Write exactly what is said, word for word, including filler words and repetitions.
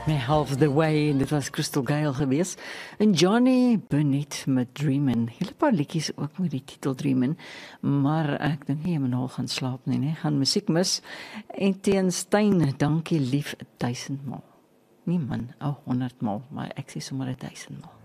My Half the Way, en dit was Crystal Gayle geweest. En Johnny Bennett met Dreamin'. Hele paar liedjies ook met die titel Dreamin', maar ek dink nie jy moet nou gaan slaap nie, nee. Gaan musiek mis. En teen Stein, dankie lief duisendmal. Nie man, ou honderdmal, maar ek sê sommer duisendmal.